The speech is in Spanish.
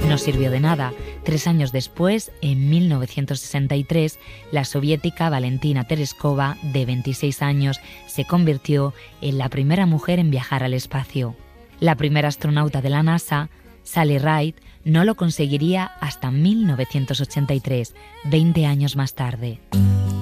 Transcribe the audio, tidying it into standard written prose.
No sirvió de nada. 3 años después, en 1963, la soviética Valentina Tereskova, de 26 años, se convirtió en la primera mujer en viajar al espacio. La primera astronauta de la NASA, Sally Ride, no lo conseguiría hasta 1983, 20 años más tarde.